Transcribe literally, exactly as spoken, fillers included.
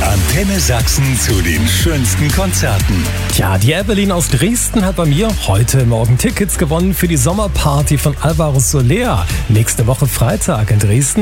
Antenne Sachsen zu den schönsten Konzerten. Tja, die Evelyn aus Dresden hat bei mir heute Morgen Tickets gewonnen für die Sommerparty von Alvaro Soler. Nächste Woche Freitag in Dresden.